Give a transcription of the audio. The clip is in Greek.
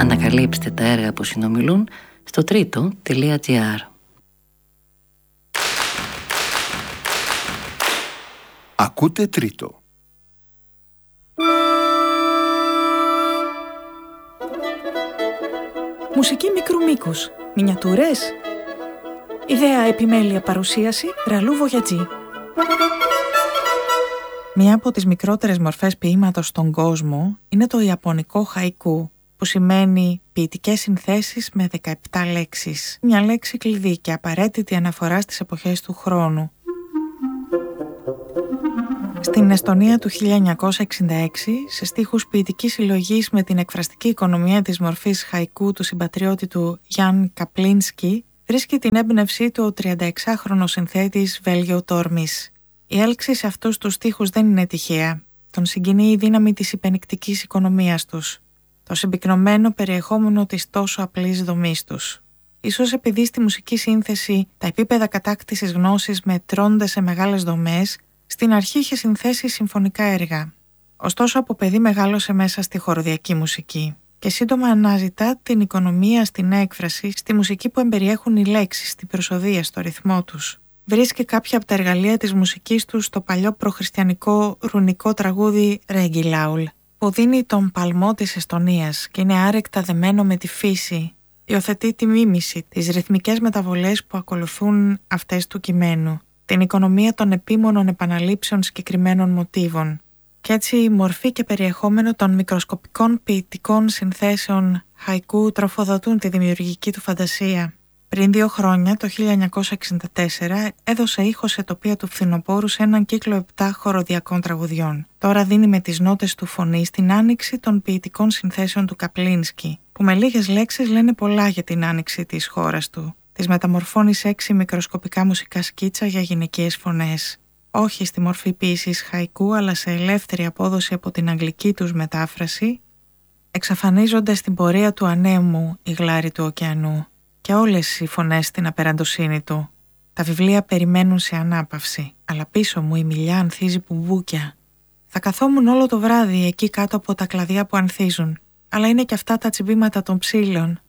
Ανακαλύψτε τα έργα που συνομιλούν στο τρίτο.gr. Ακούτε Τρίτο. Μουσική μικρού μήκους. Μινιατούρες. Ιδέα, επιμέλεια, παρουσίαση Ραλού Βογιατζή. Μία από τις μικρότερες μορφές ποίηματος στον κόσμο είναι το ιαπωνικό χαϊκού, που σημαίνει ποιητικές συνθέσεις με 17 λέξεις. Μια λέξη κλειδί και απαραίτητη αναφορά στις εποχές του χρόνου. Στην Εστονία του 1966, σε στίχους ποιητικής συλλογής με την εκφραστική οικονομία της μορφής χαϊκού του συμπατριώτη του Γιάν Καπλίνσκι, βρίσκει την έμπνευσή του ο 36χρονος συνθέτης Βέλγιο Τόρμις. Η έλξη σε αυτούς τους στίχους δεν είναι τυχαία. Τον συγκινεί η δύναμη της υπενικτικής οικονομίας τους, το συμπυκνωμένο περιεχόμενο της τόσο απλής δομής τους. Ίσως επειδή στη μουσική σύνθεση τα επίπεδα κατάκτησης γνώσης μετρώνται σε μεγάλες δομές, στην αρχή είχε συνθέσει συμφωνικά έργα. Ωστόσο από παιδί μεγάλωσε μέσα στη χοροδιακή μουσική και σύντομα αναζητά την οικονομία στην έκφραση, στη μουσική που εμπεριέχουν οι λέξεις, στην προσοδεία, στο ρυθμό τους. Βρίσκει κάποια από τα εργαλεία της μουσικής του στο παλιό προχριστιανικό ρουνικό τραγούδι Ρέγγιλαουλ, που δίνει τον παλμό της Εστονίας και είναι άρρηκτα δεμένο με τη φύση. Υιοθετεί τη μίμηση, τις ρυθμικές μεταβολές που ακολουθούν αυτές του κειμένου, την οικονομία των επίμονων επαναλήψεων συγκεκριμένων μοτίβων. Κι έτσι η μορφή και περιεχόμενο των μικροσκοπικών ποιητικών συνθέσεων χαϊκού τροφοδοτούν τη δημιουργική του φαντασία. Πριν 2 χρόνια, το 1964, έδωσε ήχο σε τοπία του Φθινοπόρου σε έναν κύκλο 7 χοροδιακών τραγουδιών. Τώρα δίνει με τις νότες του φωνή στην άνοιξη των ποιητικών συνθέσεων του Καπλίνσκι, που με λίγες λέξεις λένε πολλά για την άνοιξη της χώρας του. Τις μεταμορφώνει σε 6 μικροσκοπικά μουσικά σκίτσα για γυναικείες φωνές. Όχι στη μορφή ποίησης χαϊκού, αλλά σε ελεύθερη απόδοση από την αγγλική τους μετάφραση, εξαφανίζονται στην πορεία του ανέμου η γλάρη του ωκεανού και όλες οι φωνές στην απεραντοσύνη του. Τα βιβλία περιμένουν σε ανάπαυση, αλλά πίσω μου η μιλιά ανθίζει μπουμπούκια. Θα καθόμουν όλο το βράδυ εκεί κάτω από τα κλαδιά που ανθίζουν, αλλά είναι και αυτά τα τσιμπήματα των ψήλων,